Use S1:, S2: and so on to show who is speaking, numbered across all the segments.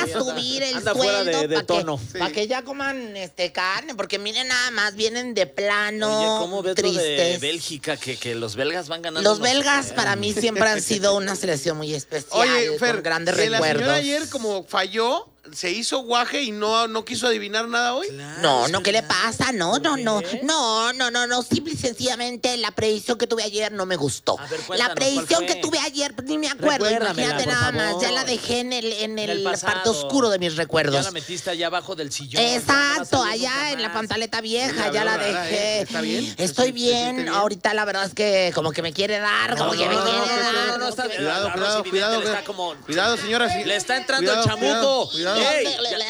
S1: subir el
S2: anda fuera
S1: sueldo
S2: de tono.
S1: para que ya coman carne, porque miren nada más, vienen de plano.
S2: Oye, ¿cómo ves lo de
S1: tristes.
S2: Bélgica? Que los belgas van ganando.
S1: Los belgas para mí siempre han sido una selección muy especial.
S3: Oye, Fer,
S1: con grandes
S3: que la
S1: recuerdos.
S3: señora ayer como falló, se hizo guaje y no quiso adivinar nada hoy.
S1: No, ¿qué le pasa? No. Simple y sencillamente la predicción que tuve ayer no me gustó.
S2: A ver,
S1: La
S2: cuéntanos,
S1: predicción
S2: ¿cuál
S1: que
S2: fue?
S1: tuve ayer, ni me acuerdo.
S2: Recuérdamela,
S1: Imagínate
S2: por
S1: nada más.
S2: favor.
S1: Ya la dejé en
S2: En
S1: el
S2: pasado.
S1: parte oscuro de mis
S2: Ya
S1: recuerdos.
S2: la metiste allá abajo del sillón.
S1: Exacto, allá en la pantaleta vieja,
S3: Mira,
S1: ya la
S3: veo rara,
S1: dejé.
S3: ¿Está bien?
S1: Estoy
S3: ¿Se
S1: bien.
S3: siente bien?
S1: Ahorita la verdad es que como que me quiere dar, como que me quiere dar.
S2: no, está bien.
S3: Cuidado,
S2: La Rosy Vidente
S3: cuidado,
S2: le está como...
S3: cuidado, señora.
S2: Le está entrando el
S3: Cuidado,
S2: chamuco.
S3: cuidado.
S2: Ey,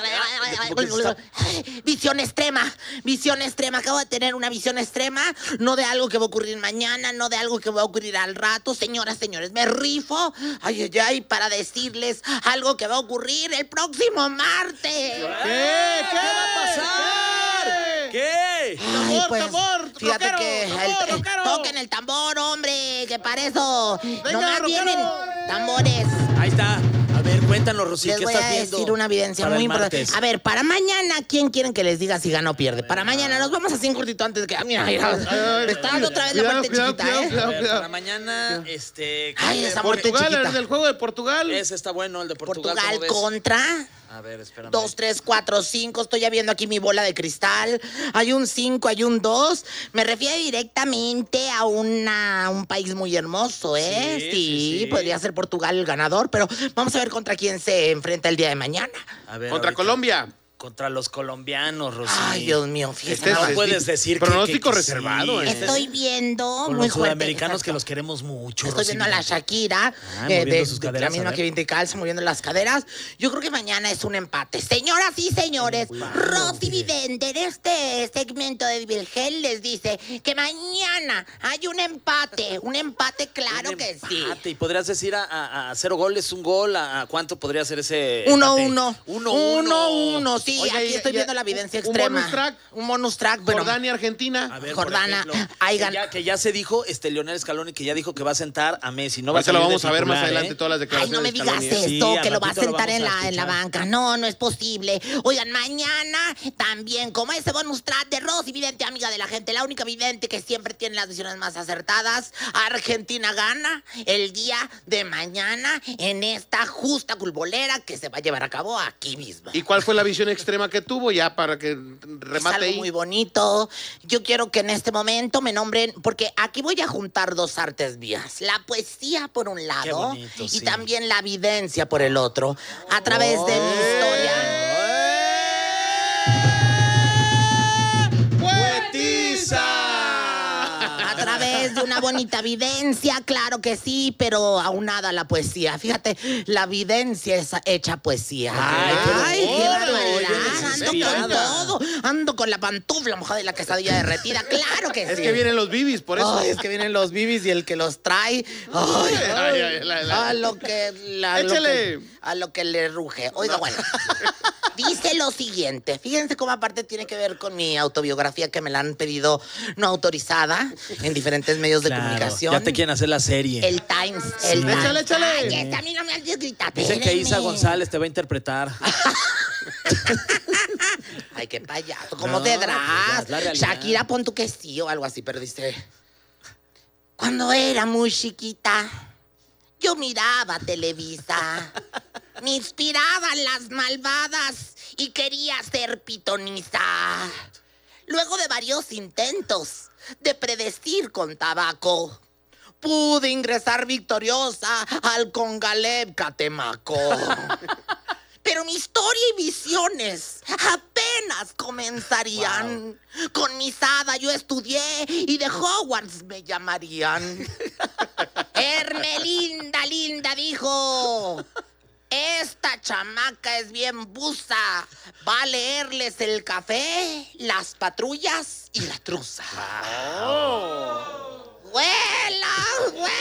S1: Visión extrema. Acabo de tener una visión extrema, no de algo que va a ocurrir mañana, no de algo que va a ocurrir al rato. Señoras, señores, me rifo, para decirles algo que va a ocurrir el próximo martes.
S3: ¿Qué
S2: va a pasar? ¿Qué?
S1: Ay, pues,
S3: tambor,
S1: fíjate
S3: rockero,
S1: que
S3: rockero.
S1: toquen el tambor, hombre, que para eso
S3: Venga,
S1: nomás
S3: rockero.
S1: vienen tambores.
S2: Ahí está. A ver, cuéntanos, Rosy,
S1: Les
S2: ¿qué
S1: voy
S2: estás
S1: a
S2: viendo?
S1: decir una evidencia
S2: para
S1: muy
S2: el
S1: importante.
S2: martes?
S1: A ver, para mañana, ¿quién quieren que les diga si gana o pierde? Para mañana, nos vamos así un cortito antes de que... Mira, me está dando otra vez la muerte chiquita, ¿eh?
S2: A ver,
S3: Cuidado.
S2: para mañana,
S1: Ay, esa muerte
S3: Portugal,
S1: chiquita.
S3: el del juego de Portugal.
S2: Ese está bueno, el de Portugal.
S1: Portugal
S2: ¿cómo ves?
S1: contra...
S2: A ver, espérame.
S1: 2, 3, 4, 5. Estoy ya viendo aquí mi bola de cristal. Hay un 5, hay un 2. Me refiero directamente a un país muy hermoso, ¿eh?
S2: Sí.
S1: Podría ser Portugal el ganador, pero vamos a ver contra quién se enfrenta el día de mañana.
S2: A ver,
S3: Contra
S2: ahorita.
S3: Colombia.
S2: Contra los colombianos, Rosy.
S1: Ay, Dios mío, fíjese.
S3: Este
S1: nada
S2: No
S1: más.
S2: puedes decir
S3: pronóstico
S2: que
S3: reservado,
S2: sí.
S3: ¿eh?
S1: Estoy viendo
S2: Con
S1: muy
S2: los
S1: fuerte.
S2: sudamericanos
S1: exacto.
S2: que los queremos mucho,
S1: Estoy
S2: Rosy
S1: viendo a la
S2: Vidente.
S1: Shakira,
S2: moviendo sus caderas,
S1: la
S2: a
S1: misma
S2: ver.
S1: que Vinti Calza, moviendo las caderas. Yo creo que mañana es un empate. Señoras y señores, Rosy Vidente en este segmento de Vilgel les dice que mañana hay un empate. Un empate, claro que sí.
S2: Empate. ¿Y podrías decir a 0 goles, un gol? ¿A cuánto podría ser ese
S1: 1-1.
S2: empate? 1-1.
S1: 1-1, sí,
S3: Oiga,
S1: aquí estoy
S3: ya-
S1: viendo la evidencia
S3: un
S1: extrema.
S3: bonus track.
S1: Un bonus track, pero...
S3: Jordania, Argentina.
S2: A ver,
S1: Jordana,
S2: por ejemplo,
S1: hay
S2: que ya se dijo Lionel Scaloni que ya dijo que va a sentar a Messi. No va a
S3: Ahorita lo
S2: salir de
S3: vamos a ver más
S2: titular,
S3: adelante
S2: ¿eh?
S3: todas las
S1: Ay,
S3: declaraciones.
S1: no me
S3: de
S1: digas
S3: Scaloni, ¿eh?
S2: Sí,
S1: esto,
S2: al
S1: que lo va a
S2: ratito lo
S1: sentar en
S2: vamos a
S1: la
S2: escuchar.
S1: banca. No es posible. Oigan, mañana también, como ese bonus track de Rosy Vidente, amiga de la gente, la única vidente que siempre tiene las decisiones más acertadas, Argentina gana el día de mañana en esta justa culbolera que se va a llevar a cabo aquí mismo.
S3: ¿Y cuál fue la visión extrema que tuvo ya para que
S1: Es
S3: remate
S1: algo
S3: ahí?
S1: muy bonito. Yo quiero que en este momento me nombren, porque aquí voy a juntar dos artes mías. La poesía por un lado
S2: bonito,
S1: y
S2: sí.
S1: también la vivencia por el otro. A través de mi historia. A través de una bonita vivencia, claro que sí, pero aunada a la poesía. Fíjate, la vivencia es hecha poesía.
S2: Ay,
S1: qué
S2: pero
S1: barbaridad.
S2: oye,
S1: Ando
S2: necesidad.
S1: con todo. Ando con la pantufla mojada y la quesadilla derretida. Claro que sí.
S3: Es que vienen los bibis, por eso.
S1: Ay, es que vienen los bibis y el que los trae. A lo que
S3: Échale.
S1: a lo que le ruge. Oiga, bueno. Dice lo siguiente. Fíjense cómo aparte tiene que ver con mi autobiografía que me la han pedido no autorizada en diferentes medios de
S2: Claro,
S1: comunicación.
S2: ya te quieren hacer la serie.
S1: El Times. El Times.
S3: Échale, échale.
S1: Ay, a mí no me haces gritar.
S2: Dicen que Isa
S1: espérenme.
S2: González te va a interpretar.
S1: Ay, qué payaso. ¿Cómo
S2: No,
S1: te
S2: pues ya
S1: darás?
S2: es la realidad.
S1: Shakira, pon tu que sí o algo así, pero dice... Cuando era muy chiquita, yo miraba Televisa. Me inspiraban las malvadas y quería ser pitoniza. Luego de varios intentos de predecir con tabaco, pude ingresar victoriosa al Congalep Catemaco. Pero mi historia y visiones apenas comenzarían. Con mi Sada yo estudié y de Hogwarts me llamarían. Hermelinda linda dijo: esta chamaca es bien busa. Va a leerles el café, las patrullas y la truza. ¡Huela, huela,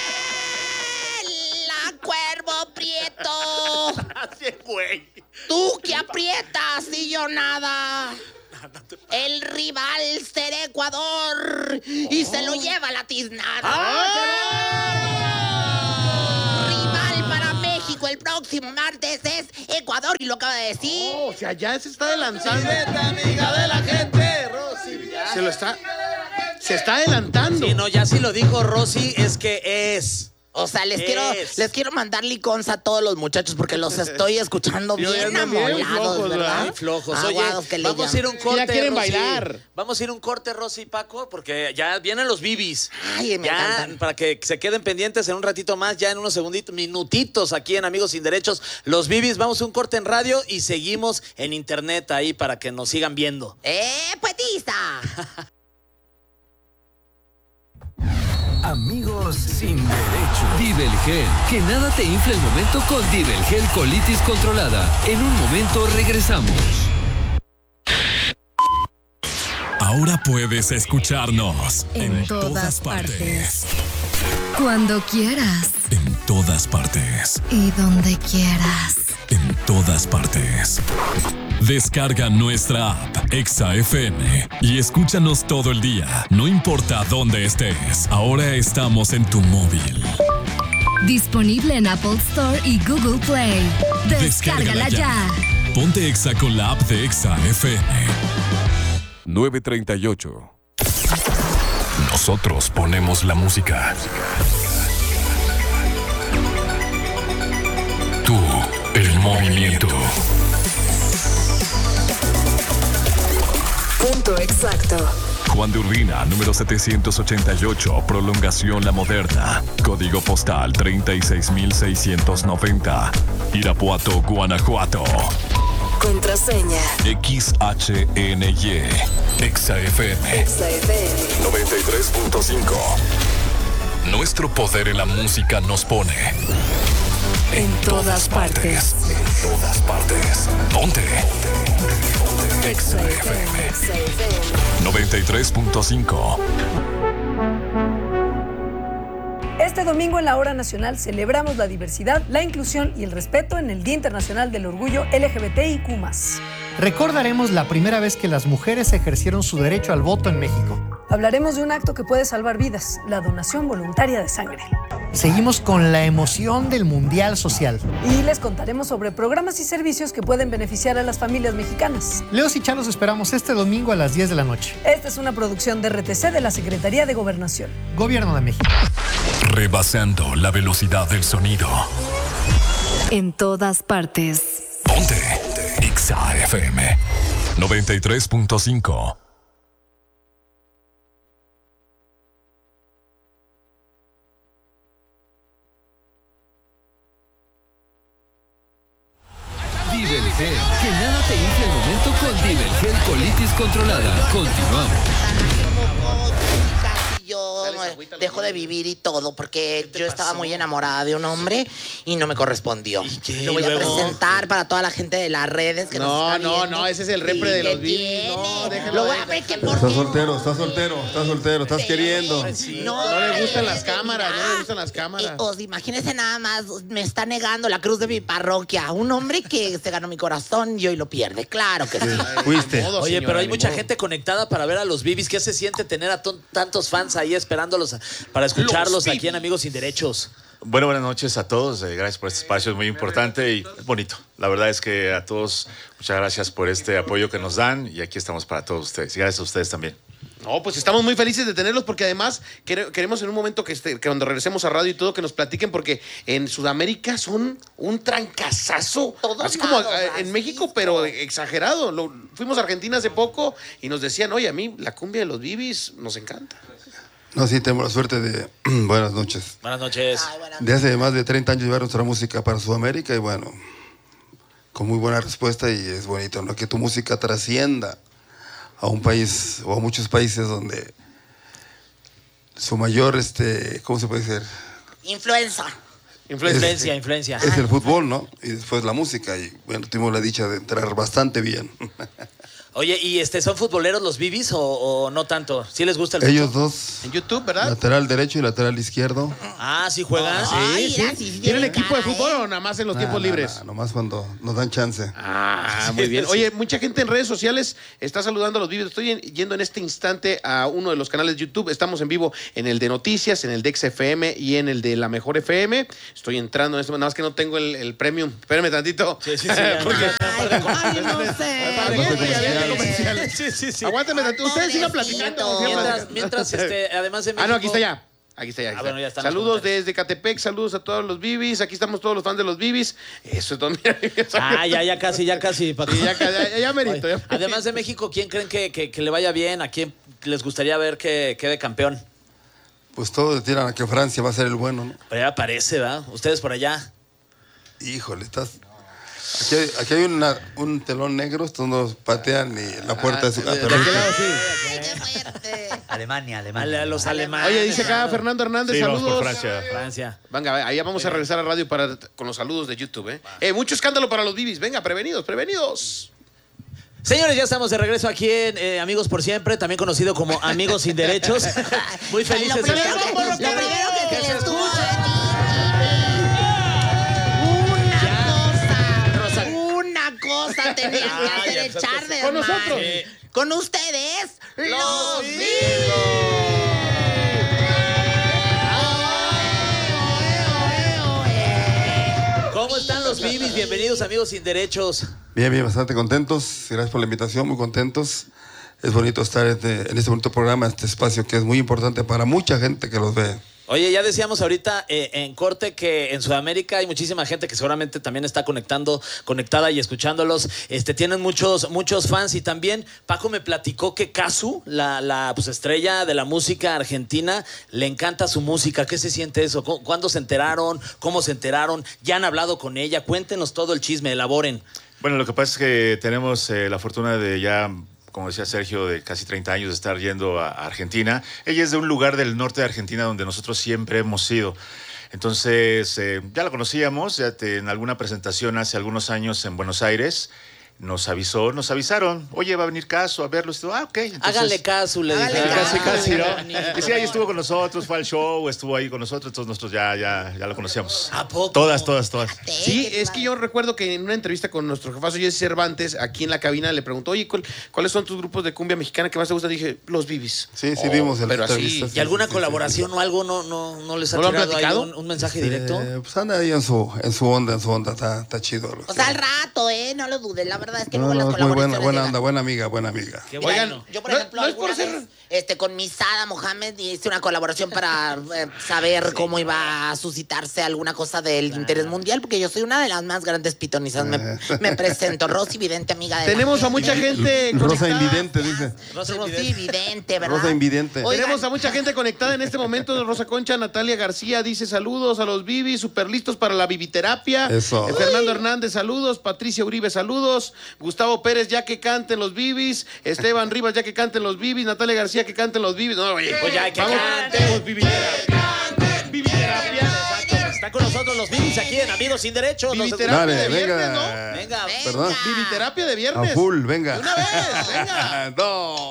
S1: cuervo prieto!
S2: Así es, güey.
S1: Tú que aprietas y yo nada. El rival será Ecuador y se lo lleva la tiznada. Rival para México el próximo próximo martes es Ecuador y lo acaba de decir.
S3: O sea, ya se está adelantando.
S2: amiga de la gente, Rosy.
S3: Se está adelantando.
S2: Sí, no, ya sí lo dijo Rosy, es que es.
S1: O sea, les quiero mandar liconza a todos los muchachos porque los estoy escuchando
S3: Yo
S1: bien
S3: andan bien
S1: amolados,
S3: flojos,
S1: ¿verdad?
S2: Muy flojos.
S1: Aguados que
S2: Oye,
S1: le
S2: vamos a ir a un corte,
S3: Ya quieren
S2: Rosy.
S3: bailar.
S2: Vamos a ir a un corte, Rosy y Paco, porque ya vienen los bibis.
S1: Ay, me
S2: ya,
S1: encantan.
S2: para que se queden pendientes en un ratito más, ya en unos segunditos, minutitos aquí en Amigos Sin Derechos, los bibis. Vamos a un corte en radio y seguimos en internet ahí para que nos sigan viendo.
S1: ¡Poetisa!
S4: Amigos sin derecho. Divelgel, que nada te infle el momento con Divelgel colitis controlada. En un momento regresamos.
S5: Ahora puedes escucharnos
S6: En todas partes. Cuando quieras.
S5: En todas partes.
S6: Y donde quieras.
S5: En todas partes. Descarga nuestra app Exa FM y escúchanos todo el día, no importa dónde estés. Ahora estamos en tu móvil.
S6: Disponible en Apple Store y Google Play. Descárgala ya.
S5: Ponte Exa con la app de Exa FM.
S7: 9:38.
S5: Nosotros ponemos la música. Tú, el movimiento.
S6: Punto exacto.
S5: Juan de Urbina, número 788, prolongación La Moderna. Código postal 36690. Irapuato, Guanajuato.
S6: Contraseña.
S5: XHNY. XFM.
S6: XFM.
S5: 93.5. Nuestro poder en la música nos pone
S6: En todas partes.
S5: En todas partes. Ponte. XFM.
S6: XFM.
S5: 93.5.
S8: Este domingo en la Hora Nacional celebramos la diversidad, la inclusión y el respeto en el Día Internacional del Orgullo LGBTIQ+.
S9: Recordaremos la primera vez que las mujeres ejercieron su derecho al voto en México.
S8: Hablaremos de un acto que puede salvar vidas, la donación voluntaria de sangre.
S9: Seguimos con la emoción del Mundial Social.
S8: Y les contaremos sobre programas y servicios que pueden beneficiar a las familias mexicanas.
S9: Leos y Chá los esperamos este domingo a las 10 de la noche.
S8: Esta es una producción de RTC de la Secretaría de Gobernación.
S9: Gobierno de México.
S5: Rebasando la velocidad del sonido.
S6: En todas partes.
S5: Ponte. XFM 93.5.
S4: Divelgel, que nada te infle el momento con Divelgel colitis controlada. Continuamos.
S1: Yo dejo de vivir y todo porque yo estaba muy enamorada de un hombre y no me correspondió.
S2: qué?
S1: Lo voy a
S2: ¿Luego?
S1: presentar para toda la gente de las redes que nos está viendo.
S3: ese es el repre de
S1: ¿Qué
S3: los bibis.
S1: tiene?
S3: No, déjalo.
S1: Lo voy a ver que por
S7: Estás
S1: qué
S7: soltero,
S1: no.
S7: estás soltero, estás soltero, estás queriendo.
S3: No le gustan las cámaras, no le gustan las cámaras.
S1: Os imagínense nada más, me está negando la cruz de mi parroquia. Un hombre que se ganó mi corazón y hoy lo pierde. Claro que sí.
S7: Fuiste.
S2: Oye, pero hay mucha gente conectada para ver a los bibis. ¿Qué se siente tener a tantos fans ahí esperándolos para escucharlos aquí en Amigos Sin Derechos?
S10: Bueno, buenas noches a todos. Gracias por este espacio, es muy importante y bonito. La verdad es que a todos, muchas gracias por este apoyo que nos dan y aquí estamos para todos ustedes. Y gracias a ustedes también.
S3: No, pues estamos muy felices de tenerlos porque además queremos en un momento que cuando regresemos a radio y todo, que nos platiquen porque en Sudamérica son un trancazazo.
S1: Todos
S3: Así como
S1: lados,
S3: en México, pero exagerado. Fuimos a Argentina hace poco y nos decían, oye, a mí la cumbia de los bibis nos encanta.
S7: No, sí, tenemos la suerte de... Buenas noches.
S2: Buenas noches.
S1: Ay, buenas
S7: De hace más de 30 años llevar nuestra música para Sudamérica y bueno, con muy buena respuesta y es bonito, ¿no? Que tu música trascienda a un país o a muchos países donde su mayor, ¿cómo se puede decir?
S1: Influenza.
S2: Influencia.
S7: Es el fútbol, ¿no? Y después la música y bueno, tuvimos la dicha de entrar bastante bien.
S2: Oye, ¿y son futboleros los bibis o no tanto? ¿Sí les gusta el fútbol?
S7: Ellos dos,
S3: En YouTube, ¿verdad?
S7: lateral derecho y lateral izquierdo.
S2: Ah, ¿sí juegan?
S1: Ay,
S3: Sí,
S1: mira,
S3: sí.
S1: sí,
S3: ¿Tienen
S1: tiene
S3: equipo de
S1: cara,
S3: fútbol o nada más en los tiempos libres?
S7: Nomás cuando nos dan chance.
S3: Ah, Ah, muy bien. Oye, mucha gente en redes sociales está saludando a los vídeos. Estoy yendo en este instante a uno de los canales de YouTube. Estamos en vivo en el de Noticias, en el de XFM y en el de La Mejor FM. Estoy entrando en esto, nada más que no tengo el premium. Espérame tantito.
S2: Sí.
S3: Sí. Aguántame tantito. Ustedes sigan platicando.
S2: Mientras además de México...
S3: Ah, no, aquí está ya. Aquí está.
S2: Bueno, ya están
S3: saludos desde Catepec, saludos a todos los Bibis. Aquí estamos todos los fans de los Bibis. Eso es donde...
S2: ya casi, Paco.
S3: Ya merito.
S2: Además de México, ¿quién creen que le vaya bien? ¿A quién les gustaría ver que quede campeón?
S7: Pues todos tiran a que Francia va a ser el bueno, ¿no?
S2: Pero ya parece, ¿verdad? Ustedes por allá.
S7: Híjole, Aquí hay un telón negro, estos nos patean y la puerta de su casa.
S3: ¿De qué lado, sí?
S1: Ay, qué fuerte.
S11: Alemania.
S2: A los alemanes.
S3: Oye, dice acá Fernando Hernández,
S10: Sí,
S3: saludos.
S10: vamos por
S2: Francia.
S3: Venga, allá vamos a regresar a radio con los saludos de YouTube, mucho escándalo para los Bibis. Venga, prevenidos.
S2: Señores, ya estamos de regreso aquí en Amigos por Siempre, también conocido como Amigos sin Derechos. Muy felices
S1: Lo
S2: de
S1: primero
S2: estar.
S1: que se les escuche. Una cosa tenía que hacer, echar de
S3: Con nosotros.
S1: Con ustedes, los
S2: ¿Cómo están los Bibis? Bienvenidos, Amigos sin Derechos.
S7: Bien, bastante contentos. Gracias por la invitación, muy contentos. Es bonito estar en este bonito programa, este espacio que es muy importante para mucha gente que los ve.
S2: Oye, ya decíamos ahorita en corte que en Sudamérica hay muchísima gente que seguramente también está conectada y escuchándolos. Tienen muchos fans y también Paco me platicó que Cazzu, la estrella de la música argentina, le encanta su música. ¿Qué se siente eso? ¿Cuándo se enteraron? ¿Cómo se enteraron? ¿Ya han hablado con ella? Cuéntenos todo el chisme, elaboren.
S10: Bueno, lo que pasa es que tenemos la fortuna de ya, como decía Sergio, de casi 30 años de estar yendo a Argentina. Ella es de un lugar del norte de Argentina donde nosotros siempre hemos ido. Entonces, ya la conocíamos, en alguna presentación hace algunos años en Buenos Aires. Nos avisaron, oye, va a venir Cazzu a verlo. Ok. Entonces,
S2: háganle caso, le dije.
S10: Casi, ¿no? Y sí, ahí estuvo con nosotros, fue al show, estuvo ahí con nosotros, entonces nosotros ya lo conocíamos.
S2: ¿A poco?
S10: Todas.
S3: Sí, es que yo recuerdo que en una entrevista con nuestro jefazo Jesse Cervantes, aquí en la cabina, le preguntó, oye, ¿cuáles son tus grupos de cumbia mexicana que más te gustan? Dije, los Bibis.
S7: Sí, vimos el
S3: pero
S7: entrevista.
S3: así.
S2: ¿Y alguna colaboración o algo no les ha
S3: ¿No lo han
S2: tirado ahí
S3: platicado?
S2: un mensaje directo?
S7: Pues anda ahí en su onda, está chido.
S1: O sea, al rato, no lo dudes. La verdad es que luego
S7: No,
S1: las
S7: es muy
S1: colaboraciones
S7: buena
S1: llegan.
S7: onda, buena amiga.
S2: Qué
S3: Oigan,
S2: bueno.
S1: Yo, por ejemplo,
S3: no es por
S1: alguna vez, con Misada Mohamed hice una colaboración para saber cómo iba a suscitarse alguna cosa del interés mundial, porque yo soy una de las más grandes pitonizas. Me presento, Rosy Vidente, amiga de
S3: tenemos
S1: la
S3: a mucha gente
S7: Rosa
S3: conectada.
S7: Invidente, dice.
S1: Rosy Vidente, ¿verdad?
S7: Rosa Invidente.
S1: Oigan,
S3: Tenemos a mucha gente conectada en este momento. Rosa Concha, Natalia García dice saludos a los Bibis, súper listos para la bibiterapia.
S7: Eso.
S3: Fernando Hernández, saludos. Patricia Uribe, saludos. Gustavo Pérez, ya que canten los Bibis. Esteban Rivas, ya que canten los Bibis. Natalia García, que canten los Bibis. No, oye,
S2: Pues ya, que
S3: vamos.
S2: canten.
S3: Bibiterapia.
S2: Está con nosotros los Bibis aquí en Amigos sin Derechos.
S3: Bibiterapia
S7: Dale,
S3: de viernes,
S7: venga.
S3: ¿no?
S2: Venga.
S7: Perdón.
S3: Bibiterapia de
S7: A
S3: viernes.
S7: full, venga.
S3: De una vez, venga.
S7: No.